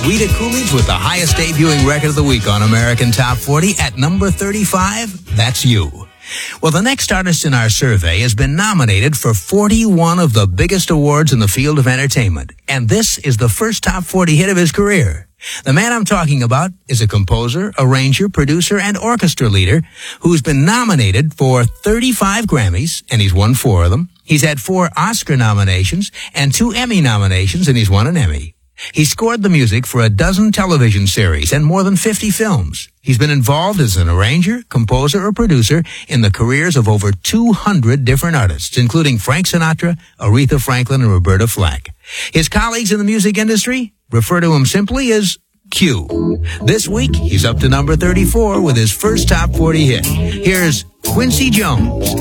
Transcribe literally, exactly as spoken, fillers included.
Rita Coolidge with the highest debuting record of the week on American Top forty at number thirty-five. That's You. Well, the next artist in our survey has been nominated for forty-one of the biggest awards in the field of entertainment. And this is the first top forty hit of his career. The man I'm talking about is a composer, arranger, producer, and orchestra leader who's been nominated for thirty-five Grammys, and he's won four of them. He's had four Oscar nominations and two Emmy nominations, and he's won an Emmy. He scored the music for a dozen television series and more than fifty films. He's been involved as an arranger, composer, or producer in the careers of over two hundred different artists, including Frank Sinatra, Aretha Franklin, and Roberta Flack. His colleagues in the music industry refer to him simply as Q. This week, he's up to number thirty-four with his first top forty hit. Here's Quincy Jones